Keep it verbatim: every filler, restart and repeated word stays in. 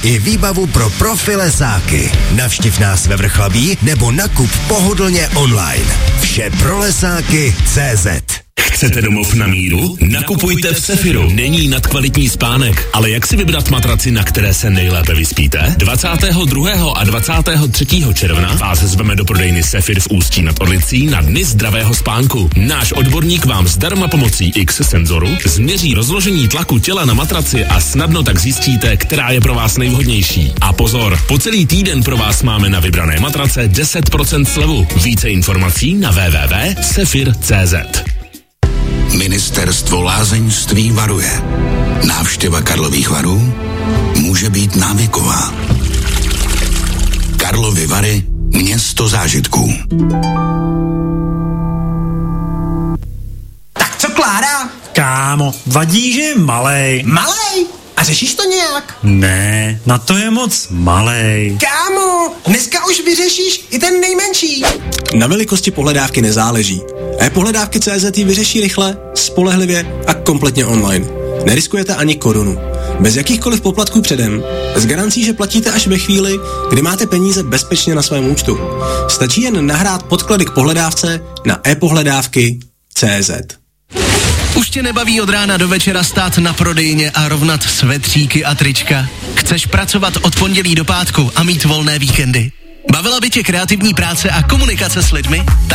i výbavu pro profi lesáky. Navštiv nás ve Vrchlabí nebo nakup pohodlně online. Vše pro lesáky tečka cé zet. Chcete domov na míru? Nakupujte v Sefiru. Není nadkvalitní spánek, ale jak si vybrat matraci, na které se nejlépe vyspíte? dvacátého druhého a dvacátého třetího června vás zveme do prodejny Sefir v Ústí nad Orlicí na Dny zdravého spánku. Náš odborník vám zdarma pomocí X senzoru změří rozložení tlaku těla na matraci a snadno tak zjistíte, která je pro vás nejvhodnější. A pozor, po celý týden pro vás máme na vybrané matrace deset procent slevu. Více informací na w w w tečka sefir tečka cé zet. Ministerstvo lázeňství varuje. Návštěva Karlových Varů může být návyková. Karlovy Vary, město zážitků. Tak co, Klára? Kámo, vadí, že je malej. Malej? A řešíš to nějak? Ne, na to je moc malej. Kámo, dneska už vyřešíš i ten nejmenší. Na velikosti pohledávky nezáleží. e-pohledávky tečka cé zet ji vyřeší rychle, spolehlivě a kompletně online. Neriskujete ani korunu. Bez jakýchkoliv poplatků předem, s garancí, že platíte až ve chvíli, kdy máte peníze bezpečně na svém účtu. Stačí jen nahrát podklady k pohledávce na e-pohledávky tečka cé zet. Už tě nebaví od rána do večera stát na prodejně a rovnat svetříky a trička? Chceš pracovat od pondělí do pátku a mít volné víkendy? Bavila by tě kreativní práce a komunikace s lidmi?